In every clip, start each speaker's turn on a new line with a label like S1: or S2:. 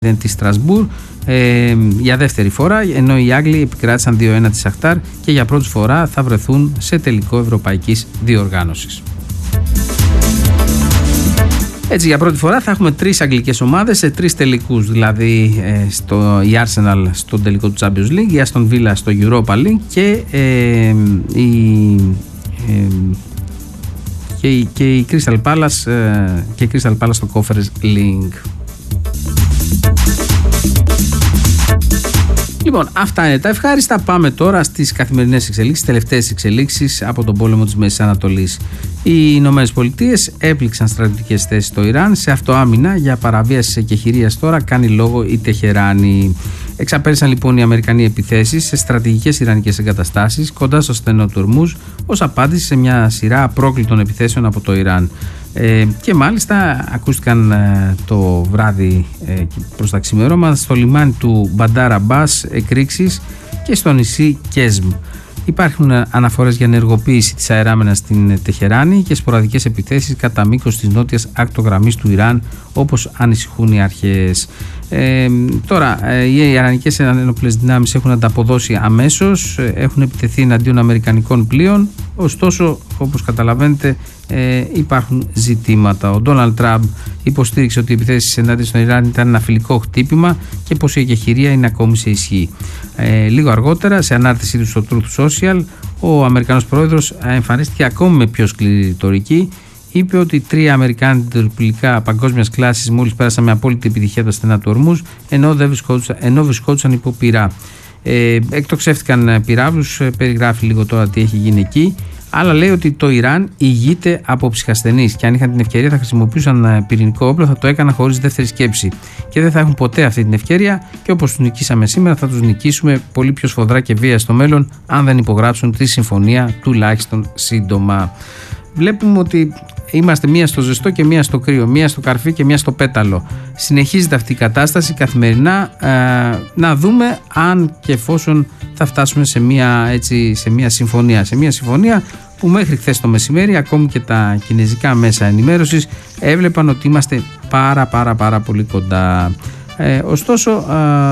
S1: τη Στρασμπούρ για δεύτερη φορά, ενώ οι Άγγλοι επικράτησαν 2-1 τη Σαχτάρ και για πρώτη φορά θα βρεθούν σε τελικό ευρωπαϊκής διοργάνωσης. Έτσι, για πρώτη φορά θα έχουμε 3 αγγλικές ομάδες σε 3 τελικούς, δηλαδή η Arsenal στον τελικό του Champions League, η Aston Villa στο Europa League και η Crystal Palace στο Conference League. Λοιπόν, αυτά είναι τα ευχάριστα. Πάμε τώρα στις καθημερινές εξελίξεις, τελευταίες εξελίξεις από τον πόλεμο της Μέσης Ανατολής. Οι Ηνωμένες Πολιτείες έπληξαν στρατιωτικές θέσεις στο Ιράν σε αυτοάμυνα για παραβίαση εκεχηρίας. Τώρα κάνει λόγο η Τεχεράνη. Εξαπέλυσαν λοιπόν οι Αμερικανοί επιθέσεις σε στρατηγικές ιρανικές εγκαταστάσεις κοντά στο στενό του Ορμούζ ως απάντηση σε μια σειρά απρόκλητων επιθέσεων από το Ιράν. Και μάλιστα ακούστηκαν το βράδυ προς τα ξημερώματα στο λιμάνι του Μπαντάρ Αμπάς εκρήξεις και στο νησί Κέσμ. Υπάρχουν αναφορές για ενεργοποίηση της αεράμενας στην Τεχεράνη και σποραδικές επιθέσεις κατά μήκος της νότιας ακτογραμμής του Ιράν, όπως ανησυχούν οι αρχές. Τώρα, οι ιρανικές ενόπλες δυνάμεις έχουν ανταποδώσει αμέσως, έχουν επιτεθεί εναντίον αμερικανικών πλοίων, ωστόσο, όπως καταλαβαίνετε, υπάρχουν ζητήματα. Ο Ντόναλντ Τραμπ υποστήριξε ότι οι επιθέσεις ενάντια στον Ιράν ήταν ένα φιλικό χτύπημα και πως η εκεχηρία είναι ακόμη σε ισχύ. Λίγο αργότερα, σε ανάρτησή του στο Truth Social, ο Αμερικανός πρόεδρος εμφανίστηκε ακόμη με πιο σκληρή ρητορική. Είπε ότι 3 Αμερικάνοι τερπιλικά παγκόσμιας κλάσης μόλις πέρασαν με απόλυτη επιτυχία τα στενά του Ορμούζ, ενώ βρισκόντουσαν υπό πυρά. Εκτοξεύτηκαν πυράβλους, περιγράφει λίγο τώρα τι έχει γίνει εκεί. Αλλά λέει ότι το Ιράν ηγείται από ψυχασθενείς και αν είχαν την ευκαιρία θα χρησιμοποιούσαν πυρηνικό όπλο, θα το έκαναν χωρίς δεύτερη σκέψη. Και δεν θα έχουν ποτέ αυτή την ευκαιρία και όπως τους νικήσαμε σήμερα θα τους νικήσουμε πολύ πιο σφοδρά και βία στο μέλλον, αν δεν υπογράψουν τη συμφωνία τουλάχιστον σύντομα. Βλέπουμε ότι είμαστε μία στο ζεστό και μία στο κρύο, μία στο καρφί και μία στο πέταλο. Συνεχίζεται αυτή η κατάσταση καθημερινά, να δούμε αν και εφόσον θα φτάσουμε σε μία συμφωνία. Σε μία συμφωνία που μέχρι χθες το μεσημέρι ακόμη και τα κινεζικά μέσα ενημέρωσης έβλεπαν ότι είμαστε πάρα πολύ κοντά. Ωστόσο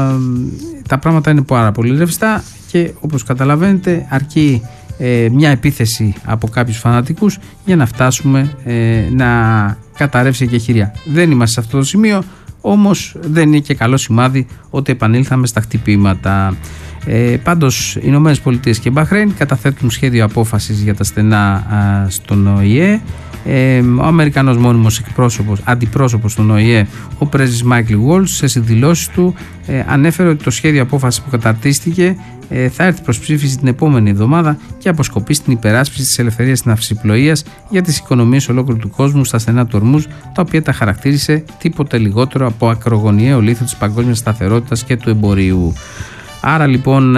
S1: τα πράγματα είναι πάρα πολύ ρευστά και όπως καταλαβαίνετε αρκεί μια επίθεση από κάποιους φανατικούς για να φτάσουμε να καταρρεύσει η εκεχηρία. Δεν είμαστε σε αυτό το σημείο, όμως δεν είναι και καλό σημάδι ότι επανήλθαμε στα χτυπήματα. Πάντως οι Ηνωμένες Πολιτείες και Μπαχρέιν καταθέτουν σχέδιο απόφασης για τα στενά στον ΟΗΕ. Ο Αμερικανός μόνιμος αντιπρόσωπος στον ΟΗΕ, ο πρέσβης Μάικλ Γουόλς, σε συνδηλώσεις του ανέφερε ότι το σχέδιο απόφασης που καταρτίστηκε θα έρθει προς ψήφιση την επόμενη εβδομάδα και αποσκοπεί στην υπεράσπιση της ελευθερίας της ναυσιπλοείας για τις οικονομίες ολόκληρου του κόσμου στα στενά του Ορμούζ, τα οποία τα χαρακτήρισε τίποτε λιγότερο από ακρογωνιαίο λίθο της παγκόσμιας σταθερότητας και του εμπορίου. Άρα λοιπόν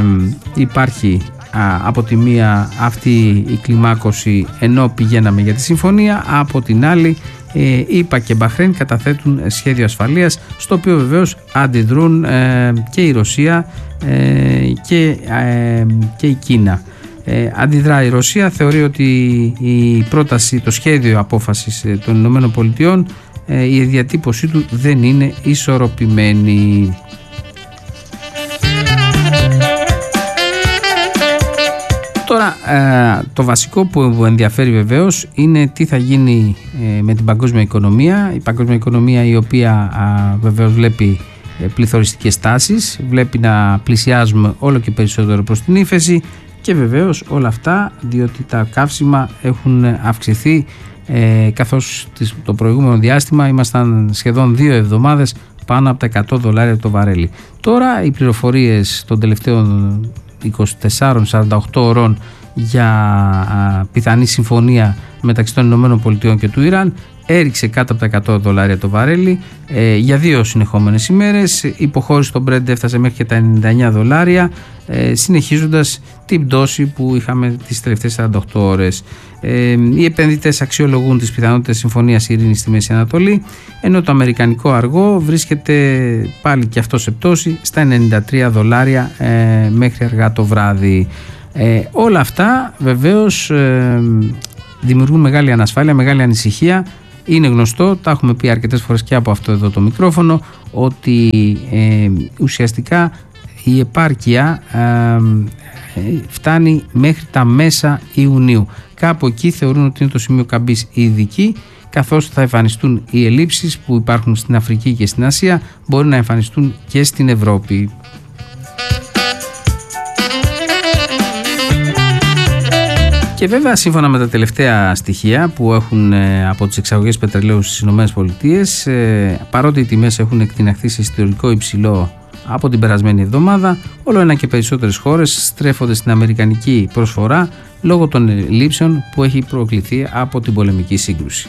S1: υπάρχει από τη μία αυτή η κλιμάκωση ενώ πηγαίναμε για τη συμφωνία, από την άλλη ΗΠΑ και Μπαχρέιν καταθέτουν σχέδιο ασφαλείας, στο οποίο βεβαίως αντιδρούν και η Ρωσία και η Κίνα. Αντιδρά η Ρωσία, θεωρεί ότι η πρόταση, το σχέδιο απόφασης των Ηνωμένων Πολιτειών, η διατύπωσή του δεν είναι ισορροπημένη. Τώρα το βασικό που ενδιαφέρει βεβαίως είναι τι θα γίνει με την παγκόσμια οικονομία. Η παγκόσμια οικονομία, η οποία βεβαίως βλέπει πληθωριστικές τάσεις, βλέπει να πλησιάζουμε όλο και περισσότερο προς την ύφεση και βεβαίως όλα αυτά διότι τα καύσιμα έχουν αυξηθεί, καθώς το προηγούμενο διάστημα ήμασταν σχεδόν 2 εβδομάδες πάνω από τα $100 το βαρέλι. Τώρα οι πληροφορίες των τελευταίων 24-48 ώρων για πιθανή συμφωνία μεταξύ των Ηνωμένων Πολιτειών και του Ιράν έριξε κάτω από τα $100 το βαρέλι για 2 συνεχόμενες ημέρες. Η υποχώρηση των Brent έφτασε μέχρι και τα $99, συνεχίζοντας την πτώση που είχαμε τις τελευταίες 48 ώρες. Οι επενδυτές αξιολογούν τις πιθανότητες συμφωνίας ειρήνης στη Μέση Ανατολή, ενώ το αμερικανικό αργό βρίσκεται πάλι και αυτό σε πτώση στα $93 μέχρι αργά το βράδυ. Όλα αυτά βεβαίως δημιουργούν μεγάλη ανασφάλεια, μεγάλη ανησυχία Είναι γνωστό, τα έχουμε πει αρκετές φορές και από αυτό εδώ το μικρόφωνο, ότι ουσιαστικά η επάρκεια φτάνει μέχρι τα μέσα Ιουνίου. Κάπου εκεί θεωρούν ότι είναι το σημείο καμπής οι ειδικοί, καθώς θα εμφανιστούν οι ελλείψεις που υπάρχουν στην Αφρική και στην Ασία, μπορεί να εμφανιστούν και στην Ευρώπη. Και βέβαια, σύμφωνα με τα τελευταία στοιχεία που έχουν από τις εξαγωγές πετρελαίου στις ΗΠΑ, παρότι οι τιμές έχουν εκτιναχθεί σε ιστορικό υψηλό από την περασμένη εβδομάδα, όλο ένα και περισσότερες χώρες στρέφονται στην αμερικανική προσφορά λόγω των ελλείψεων που έχει προκληθεί από την πολεμική σύγκρουση.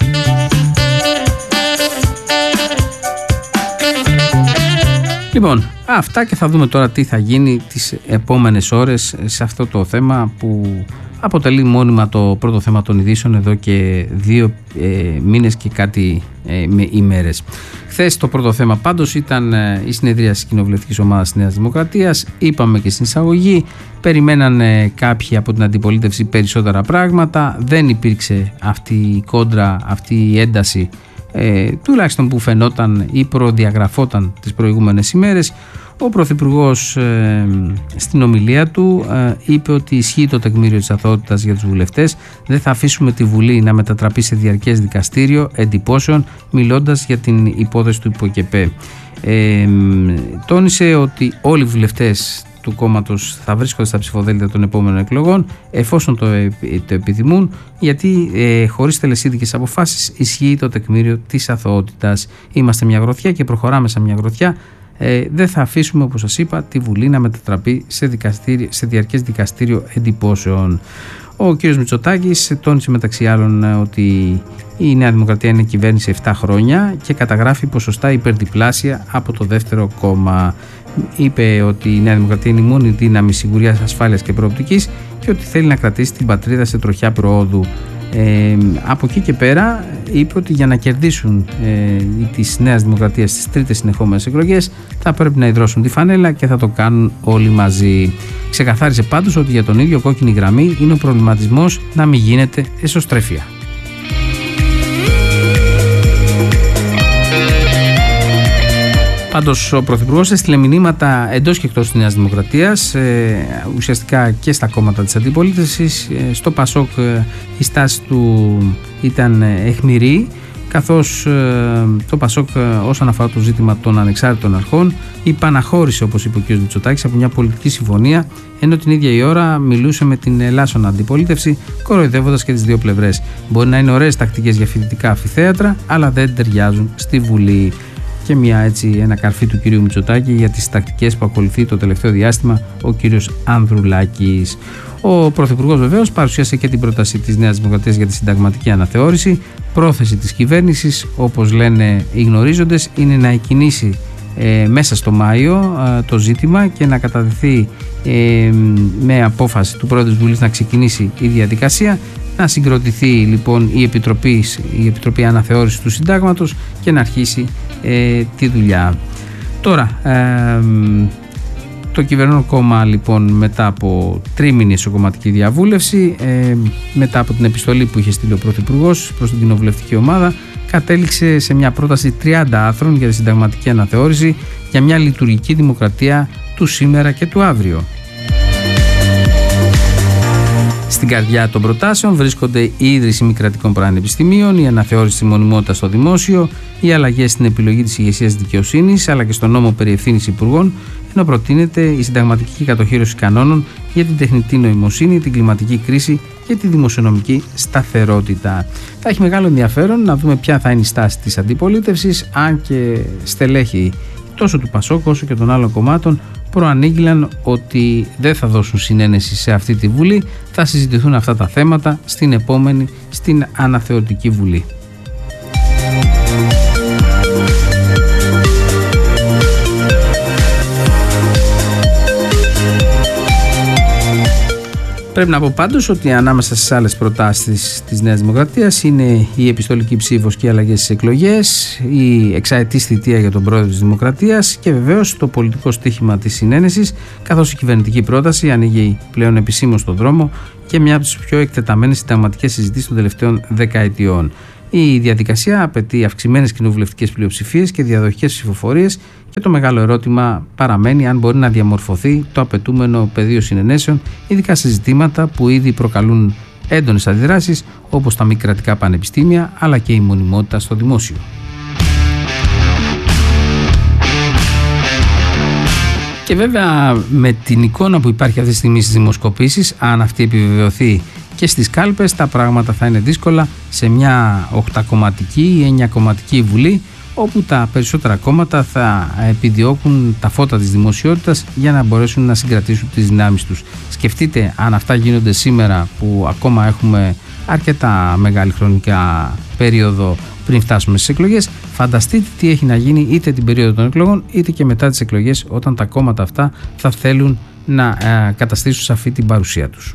S1: Λοιπόν, αυτά, και θα δούμε τώρα τι θα γίνει τις επόμενες ώρες σε αυτό το θέμα που αποτελεί μόνιμα το πρώτο θέμα των ειδήσεων εδώ και 2 μήνες και κάτι ημέρες. Χθες το πρώτο θέμα πάντως ήταν η συνεδρία της κοινοβουλευτικής ομάδας της Νέας Δημοκρατίας. Είπαμε και στην εισαγωγή, περιμένανε κάποιοι από την αντιπολίτευση περισσότερα πράγματα. Δεν υπήρξε αυτή η κόντρα, αυτή η ένταση, τουλάχιστον που φαινόταν ή προδιαγραφόταν τις προηγούμενες ημέρες. Ο Πρωθυπουργός στην ομιλία του είπε ότι ισχύει το τεκμήριο της αθωότητας για τους βουλευτές. Δεν θα αφήσουμε τη Βουλή να μετατραπεί σε διαρκές δικαστήριο εντυπώσεων, μιλώντας για την υπόθεση του ΥΠΟΚΕΠΕ. Τόνισε ότι όλοι οι βουλευτές του κόμματος θα βρίσκονται στα ψηφοδέλτια των επόμενων εκλογών, εφόσον το επιθυμούν, γιατί χωρίς τελεσίδικες αποφάσεις ισχύει το τεκμήριο της αθωότητας. Είμαστε μια γροθιά και προχωράμε σε μια γροθιά. Δεν θα αφήσουμε, όπως σας είπα, τη Βουλή να μετατραπεί σε διαρκές δικαστήριο εντυπώσεων. Ο κ. Μητσοτάκης τόνισε μεταξύ άλλων ότι η Νέα Δημοκρατία είναι κυβέρνηση 7 χρόνια και καταγράφει ποσοστά υπερδιπλάσια από το δεύτερο κόμμα. Είπε ότι η Νέα Δημοκρατία είναι η μόνη δύναμη σιγουριάς, ασφάλειας και προοπτικής και ότι θέλει να κρατήσει την πατρίδα σε τροχιά προόδου. Από εκεί και πέρα είπε ότι για να κερδίσουν της Νέας Δημοκρατίας στις τρίτες συνεχόμενες εκλογές θα πρέπει να ιδρώσουν τη φανέλα και θα το κάνουν όλοι μαζί. Ξεκαθάρισε πάντως ότι για τον ίδιο κόκκινη γραμμή είναι ο προβληματισμός να μην γίνεται εσωστρέφεια. Πάντως ο Πρωθυπουργός έστειλε μηνύματα εντός και εκτός της Νέας Δημοκρατίας, ουσιαστικά και στα κόμματα της αντιπολίτευσης. Στο ΠΑΣΟΚ η στάση του ήταν αιχμηρή, καθώς το ΠΑΣΟΚ όσον αφορά το ζήτημα των ανεξάρτητων αρχών υπαναχώρησε, όπως είπε ο κ. Μητσοτάκης, από μια πολιτική συμφωνία, ενώ την ίδια η ώρα μιλούσε με την ελάσσονα αντιπολίτευση, κοροϊδεύοντας και τις δύο πλευρές. Μπορεί να είναι ωραίες τακτικές για φοιτητικά αμφιθέατρα, αλλά δεν ταιριάζουν στη Βουλή. Και ένα καρφί του κυρίου Μητσοτάκη για τις τακτικές που ακολουθεί το τελευταίο διάστημα ο κύριος Ανδρουλάκης. Ο Πρωθυπουργός βεβαίως παρουσίασε και την πρόταση της Νέας Δημοκρατίας για τη συνταγματική αναθεώρηση. Πρόθεση της κυβέρνησης, όπως λένε οι γνωρίζοντες, είναι να εκκινήσει μέσα στο Μάιο το ζήτημα και να καταδεθεί με απόφαση του Πρόεδρου της Βουλής να ξεκινήσει η διαδικασία, να συγκροτηθεί λοιπόν η Επιτροπή Αναθεώρησης του Συντάγματος και να αρχίσει τη δουλειά. Τώρα, το κυβερνών κόμμα λοιπόν, μετά από τρίμηνη εσωκομματική διαβούλευση, μετά από την επιστολή που είχε στείλει ο Πρωθυπουργός προς την κοινοβουλευτική ομάδα, κατέληξε σε μια πρόταση 30 άρθρων για τη συνταγματική αναθεώρηση για μια λειτουργική δημοκρατία του σήμερα και του αύριο. Στην καρδιά των προτάσεων βρίσκονται η ίδρυση μη κρατικών πανεπιστημίων, η αναθεώρηση της μονιμότητας στο δημόσιο, οι αλλαγές στην επιλογή της ηγεσίας δικαιοσύνης, αλλά και στο νόμο περί ευθύνης υπουργών, ενώ προτείνεται η συνταγματική κατοχύρωση κανόνων για την τεχνητή νοημοσύνη, την κλιματική κρίση και τη δημοσιονομική σταθερότητα. Θα έχει μεγάλο ενδιαφέρον να δούμε ποια θα είναι η στάση της αντιπολίτευσης, αν και στελέχη τόσο του ΠΑΣΟΚ όσο και των άλλων κομμάτων προανήγγειλαν ότι δεν θα δώσουν συνένεση σε αυτή τη Βουλή, θα συζητηθούν αυτά τα θέματα στην επόμενη, στην αναθεωρητική Βουλή. Πρέπει να πω πάντως ότι ανάμεσα στις άλλες προτάσεις της Νέας Δημοκρατίας είναι η επιστολική ψήφος και οι αλλαγές στις εκλογές, η εξαετής θητεία για τον πρόεδρο της Δημοκρατίας και βεβαίως το πολιτικό στίχημα της συνένεσης, καθώς η κυβερνητική πρόταση ανοίγει πλέον επισήμως τον δρόμο και μια από τις πιο εκτεταμένες συνταγματικές συζητήσεις των τελευταίων δεκαετιών. Η διαδικασία απαιτεί αυξημένες κοινοβουλευτικές πλειοψηφίες και διαδοχικές ψηφοφορίες και το μεγάλο ερώτημα παραμένει αν μπορεί να διαμορφωθεί το απαιτούμενο πεδίο συνενέσεων, ειδικά σε ζητήματα που ήδη προκαλούν έντονες αντιδράσεις όπως τα μη κρατικά πανεπιστήμια αλλά και η μονιμότητα στο δημόσιο. Και βέβαια με την εικόνα που υπάρχει αυτή τη στιγμή στις δημοσκοπήσεις, αν αυτή επιβεβαιωθεί και στις κάλπες, τα πράγματα θα είναι δύσκολα σε μια 8κομματική ή 9κομματική βουλή, όπου τα περισσότερα κόμματα θα επιδιώκουν τα φώτα της δημοσιότητας για να μπορέσουν να συγκρατήσουν τις δυνάμεις τους. Σκεφτείτε αν αυτά γίνονται σήμερα που ακόμα έχουμε αρκετά μεγάλη χρονικά περίοδο πριν φτάσουμε στις εκλογές, φανταστείτε τι έχει να γίνει είτε την περίοδο των εκλογών είτε και μετά τις εκλογές, όταν τα κόμματα αυτά θα θέλουν να καταστήσουν σαφή την παρουσία τους.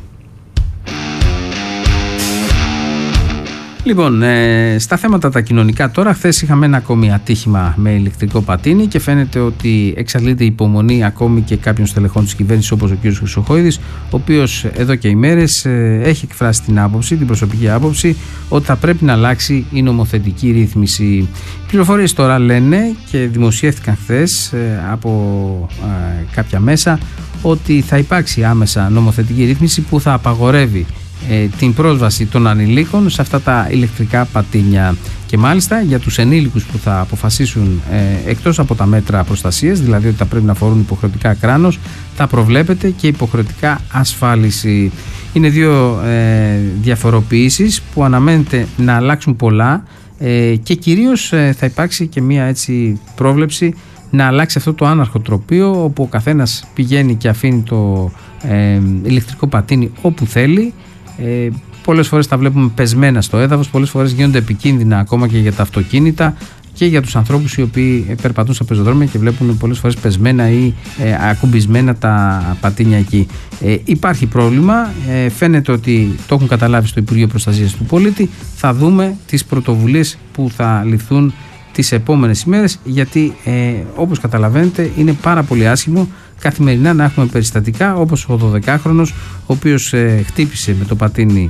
S1: Λοιπόν, στα θέματα τα κοινωνικά τώρα, χθες είχαμε ένα ακόμη ατύχημα με ηλεκτρικό πατίνι και φαίνεται ότι εξαντλείται η υπομονή ακόμη και κάποιων στελεχών της κυβέρνησης όπως ο κ. Χρυσοχοίδης, ο οποίος εδώ και ημέρες έχει εκφράσει την άποψη, την προσωπική άποψη, ότι θα πρέπει να αλλάξει η νομοθετική ρύθμιση. Οι πληροφορίες τώρα λένε και δημοσιεύτηκαν χθες από κάποια μέσα ότι θα υπάρξει άμεσα νομοθετική ρύθμιση που θα απαγορεύει την πρόσβαση των ανηλίκων σε αυτά τα ηλεκτρικά πατίνια και μάλιστα για τους ενήλικους που θα αποφασίσουν εκτός από τα μέτρα προστασίας, δηλαδή ότι θα πρέπει να φορούν υποχρεωτικά κράνος, θα προβλέπεται και υποχρεωτικά ασφάλιση. Είναι δύο διαφοροποιήσεις που αναμένεται να αλλάξουν πολλά και κυρίως θα υπάρξει και μία έτσι πρόβλεψη να αλλάξει αυτό το άναρχο τροπείο όπου ο καθένας πηγαίνει και αφήνει το ηλεκτρικό πατίνι όπου θέλει. Πολλές φορές τα βλέπουμε πεσμένα στο έδαφος, πολλές φορές γίνονται επικίνδυνα ακόμα και για τα αυτοκίνητα και για τους ανθρώπους οι οποίοι περπατούν στα πεζοδρόμια και βλέπουν πολλές φορές πεσμένα ή ακουμπισμένα τα πατίνια εκεί. Υπάρχει πρόβλημα, φαίνεται ότι το έχουν καταλάβει στο Υπουργείο Προστασίας του Πολίτη. Θα δούμε τις πρωτοβουλίες που θα ληφθούν τις επόμενες ημέρες, γιατί όπως καταλαβαίνετε είναι πάρα πολύ άσχημο καθημερινά να έχουμε περιστατικά όπως ο 12χρονος ο οποίος χτύπησε με το πατίνι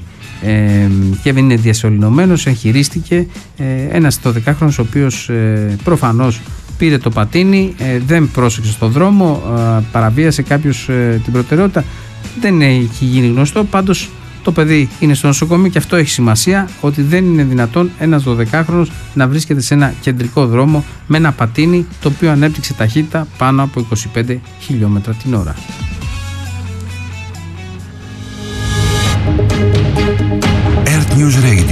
S1: και δεν είναι διασωληνωμένος, εγχειρίστηκε. Ένας 12χρονος ο οποίος προφανώς πήρε το πατίνι, δεν πρόσεξε στον δρόμο, παραβίασε κάποιος την προτεραιότητα, δεν έχει γίνει γνωστό, πάντως το παιδί είναι στο νοσοκομείο και αυτό έχει σημασία, ότι δεν είναι δυνατόν ένας 12χρονος να βρίσκεται σε ένα κεντρικό δρόμο με ένα πατίνι το οποίο ανέπτυξε ταχύτητα πάνω από 25 χιλιόμετρα την ώρα.
S2: Earth News Radio.